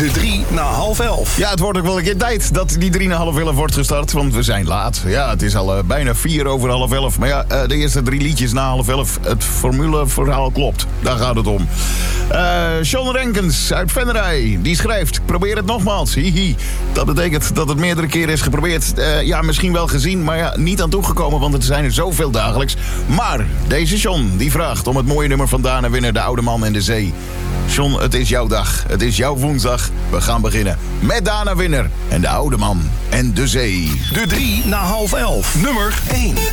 De 3 na half 11. Ja, het wordt ook wel een keer tijd dat die 3 na half 11 wordt gestart, want we zijn laat. Ja, het is al bijna 4 over half 11. Maar ja, de eerste 3 liedjes na half 11, het formuleverhaal klopt. Daar gaat het om. John Renkens uit Venray, die schrijft: probeer het nogmaals. Hihi. Dat betekent dat het meerdere keren is geprobeerd. Ja, misschien wel gezien, maar ja, niet aan toegekomen, want het zijn er zoveel dagelijks. Maar deze John, die vraagt om het mooie nummer van Dana Winner, De Oude Man en de Zee. John, het is jouw dag. Het is jouw woensdag. We gaan beginnen met Dana Winner en De Oude Man en de Zee. De 3 na half 11. Nummer 1.